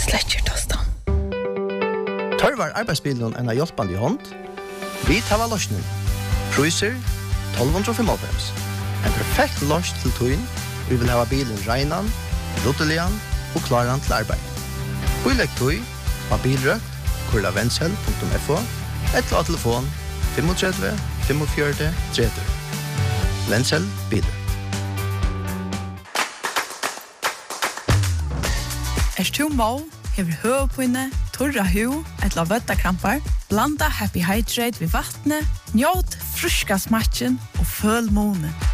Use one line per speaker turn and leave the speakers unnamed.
Sletcher tostan.
Tørvar arbeidsbilen en hjelpende i hånd. Vi tar løsningen. Priser 1295. En perfekt løs til tøyen. Vi vil ha bilen regnan, ruttelian og klaran til arbeid. Bilegg tøy, bilrøkt, kurlavensel.fo, eller telefon 35 45 30. Vensel biler.
Du må, hever høvepinne, torra hu, etla vøttakrampar, blanda Happy Hydrate ved vattnet, njåt fruska smatchen og føl måne.